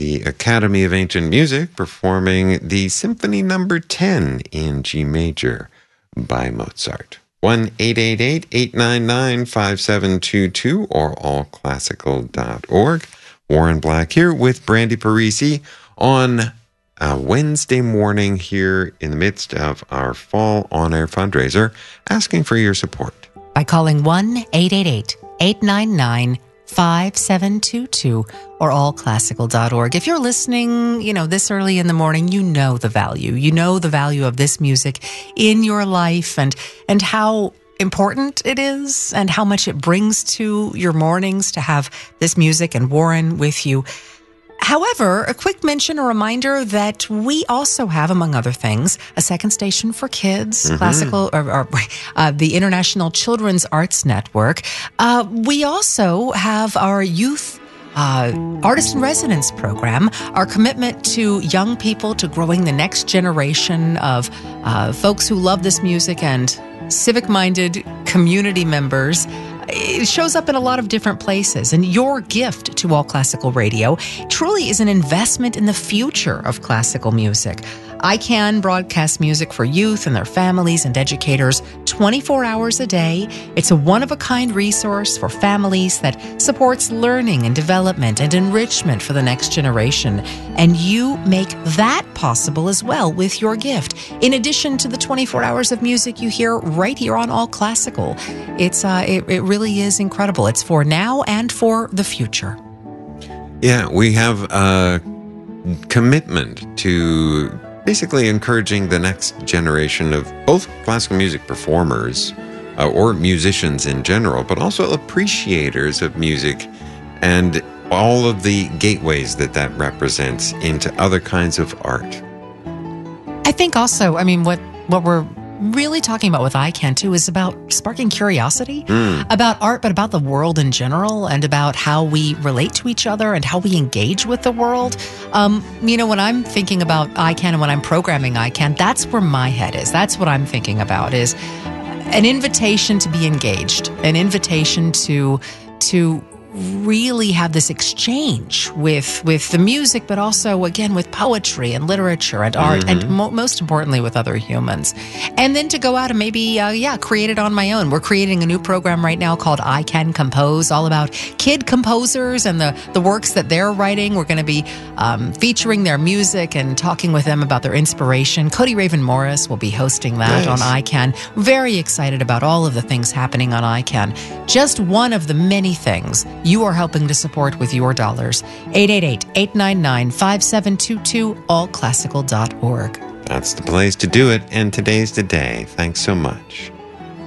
the Academy of Ancient Music performing the Symphony Number 10 in G major by Mozart. 1-888-899-5722 or allclassical.org. Warren Black here with Brandy Parisi on a Wednesday morning here in the midst of our fall on-air fundraiser, asking for your support. By calling 1-888-899-5722 or allclassical.org. If you're listening, this early in the morning, you know the value. You know the value of this music in your life and how important it is and how much it brings to your mornings to have this music and Warren with you. However, a quick mention, a reminder that we also have, among other things, a second station for kids, classical, or the International Children's Arts Network. We also have our youth Artist in Residence program, our commitment to young people, to growing the next generation of folks who love this music and civic-minded community members. It shows up in a lot of different places, and your gift to All Classical Radio truly is an investment in the future of classical music. ICANN broadcasts music for youth and their families and educators 24 hours a day. It's a one-of-a-kind resource for families that supports learning and development and enrichment for the next generation. And you make that possible as well with your gift. In addition to the 24 hours of music you hear right here on All Classical, it really is incredible. It's for now and for the future. Yeah, we have a commitment to basically encouraging the next generation of both classical music performers or musicians in general, but also appreciators of music and all of the gateways that represents into other kinds of art. I think also, what we're really talking about with ICANN too is about sparking curiosity about art, but about the world in general and about how we relate to each other and how we engage with the world. When I'm thinking about ICANN and when I'm programming ICANN, that's where my head is. That's what I'm thinking about, is an invitation to be engaged, an invitation to really have this exchange with the music, but also, again, with poetry and literature and art, and most importantly, with other humans. And then to go out and maybe, create it on my own. We're creating a new program right now called I Can Compose, all about kid composers and the works that they're writing. We're going to be featuring their music and talking with them about their inspiration. Cody Raven Morris will be hosting that on ICANN. Very excited about all of the things happening on ICANN. Just one of the many things you are helping to support with your dollars. 888-899-5722, allclassical.org. That's the place to do it, and today's the day. Thanks so much.